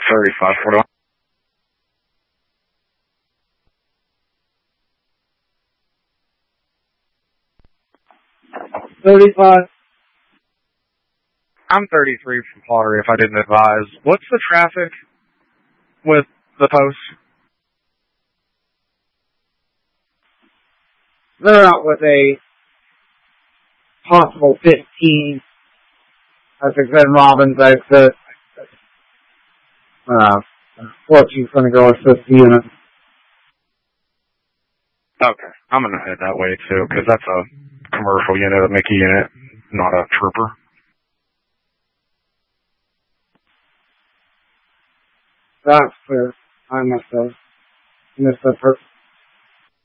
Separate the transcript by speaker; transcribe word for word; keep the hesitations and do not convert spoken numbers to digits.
Speaker 1: thirty-five forty-one.
Speaker 2: thirty-five.
Speaker 1: I'm thirty-three from Pottery, if I didn't advise. What's the traffic with the post?
Speaker 2: They're out with a possible fifteen. That's a Glen Robbins exit. Uh, fourteen's going to go assist the unit.
Speaker 1: Okay, I'm going to head that way too, because that's a commercial unit, a Mickey unit, not a trooper.
Speaker 2: That's clear. I must have missed that part.